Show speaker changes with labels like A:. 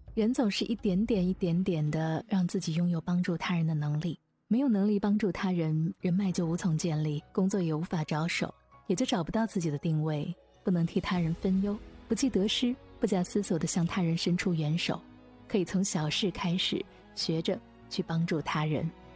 A: 人总是一点点的让自己拥有帮助他人的能力，没有能力帮助他人，人脉就无从建立，工作也无法着手，也就找不到自己的定位，不能替他人分忧，不计得失，不假思索地向他人伸出援手，可以从小事开始，学着去帮助他人。